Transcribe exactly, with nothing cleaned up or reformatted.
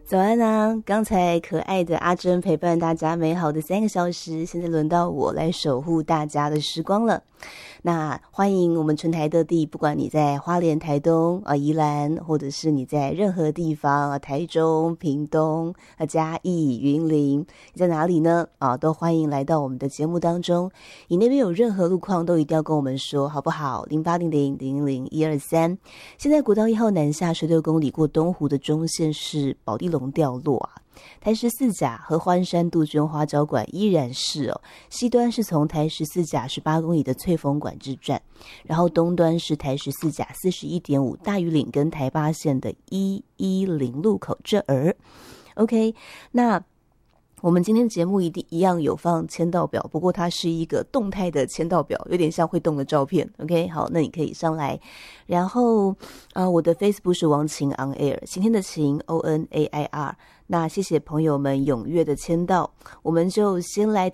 早安啊！刚才可爱的阿珍陪伴大家美好的三个小时，现在轮到我来守护大家的时光了。那欢迎我们全台各地，不管你在花莲、台东啊、宜兰，或者是你在任何地方啊，台中、屏东啊、嘉义、云林，你在哪里呢？啊，都欢迎来到我们的节目当中。你那边有任何路况，都一定要跟我们说，好不好？零八零零零零一二三。现在国道一号南下十六公里过东湖的中线是保地龙掉落啊。台十四甲合欢山杜鹃花招馆依然是哦，西端是从台十四甲十八公里的翠峰管制站，然后东端是台十四甲四十一点五大屿岭跟台八线的一一零路口这儿。OK， 那我们今天节目一定一样有放签到表，不过它是一个动态的签到表，有点像会动的照片。OK， 好，那你可以上来。然后，呃，我的 Facebook 是王晴 on air， 晴天的晴 O N A I R。那谢谢朋友们踊跃的签到，我们就先来听。